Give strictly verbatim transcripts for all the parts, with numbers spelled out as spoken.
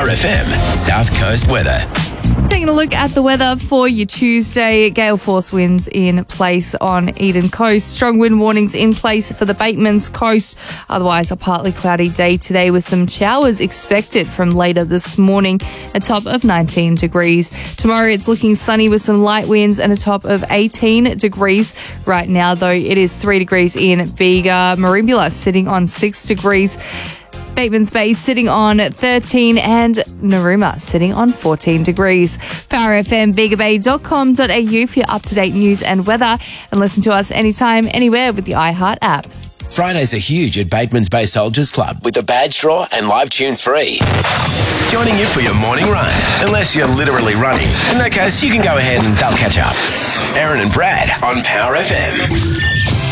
Power F M South Coast weather. Taking a look at the weather for your Tuesday. Gale force winds in place on Eden Coast. Strong wind warnings in place for the Batemans Coast. Otherwise, a partly cloudy day today with some showers expected from later this morning. A top of nineteen degrees. Tomorrow, it's looking sunny with some light winds and a top of eighteen degrees. Right now, though, it is three degrees in Bega. Merimbula sitting on six degrees. Batemans Bay sitting on thirteen and Narooma sitting on fourteen degrees. Power F M, bega bay dot com dot a u for your up-to-date news and weather, and listen to us anytime, anywhere with the iHeart app. Fridays are huge at Batemans Bay Soldiers Club with a badge draw and live tunes free. Joining you for your morning run, unless you're literally running. In that case, you can go ahead and they'll catch up. Aaron and Brad on Power F M.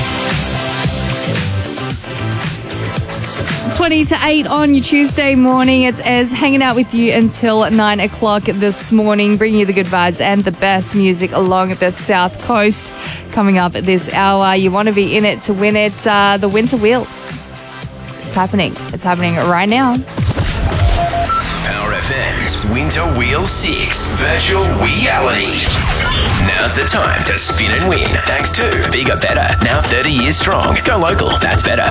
twenty to eight on your Tuesday morning. It's Ez hanging out with you until nine o'clock this morning, bringing you the good vibes and the best music along the South Coast. Coming up at this hour, you want to be in it to win it. Uh, the Winter Wheel. It's happening. It's happening right now. Power F M's Winter Wheel six Virtual Reality. Now's the time to spin and win. Thanks to Bigger Better. Now thirty years strong. Go local. That's better.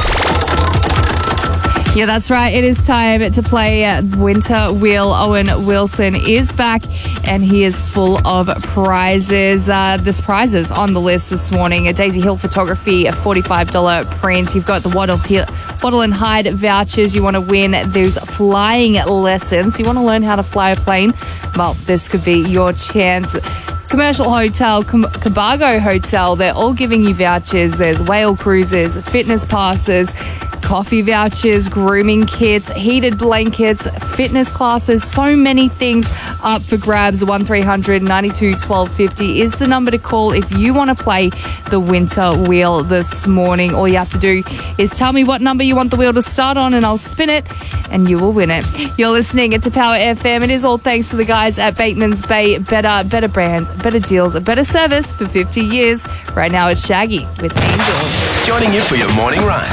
Yeah, that's right. It is time to play Winter Wheel. Owen Wilson is back and he is full of prizes. Uh, there's prizes on the list this morning. A Daisy Hill Photography, a forty-five dollars print. You've got the Waddle, Waddle and Hide vouchers. You want to win those flying lessons. You want to learn how to fly a plane? Well, this could be your chance. Commercial Hotel, Cabargo Hotel, they're all giving you vouchers. There's whale cruises, fitness passes, coffee vouchers, grooming kits, heated blankets, fitness classes, so many things up for grabs. one three hundred ninety-two twelve fifty is the number to call if you want to play the Winter Wheel this morning. All you have to do is tell me what number you want the wheel to start on and I'll spin it and you will win it. You're listening to Power F M. It is all thanks to the guys at Batemans Bay. Better, better brands, better deals, a better service for fifty years. Right now it's Shaggy with Angels. Joining you for your morning run.